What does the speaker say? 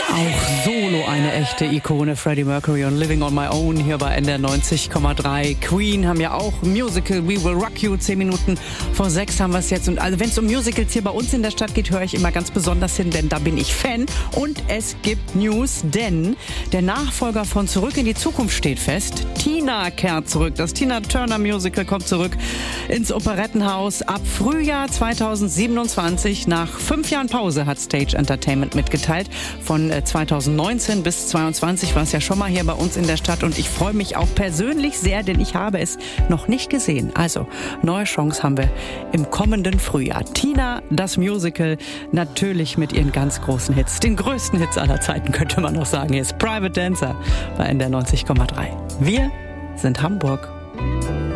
Auch solo eine echte Ikone, Freddie Mercury und Living on My Own hier bei NDR 90,3. Queen haben ja auch Musical We Will Rock You, 10 Minuten vor 6 haben wir es jetzt. Und also wenn es um Musicals hier bei uns in der Stadt geht, höre ich immer ganz besonders hin, denn da bin ich Fan. Und es gibt News, denn der Nachfolger von Zurück in die Zukunft steht fest. Tina kehrt zurück. Das Tina Turner Musical kommt zurück ins Operettenhaus ab Frühjahr 2027. Nach 5 Jahren Pause hat Stage Entertainment mitgeteilt. Von 2019 bis 2022 war es ja schon mal hier bei uns in der Stadt und ich freue mich auch persönlich sehr, denn ich habe es noch nicht gesehen. Also, neue Chance haben wir im kommenden Frühjahr. Tina, das Musical, natürlich mit ihren ganz großen Hits. Den größten Hits aller Zeiten, könnte man noch sagen. Hier ist Private Dancer bei NDR 90,3. Wir sind Hamburg.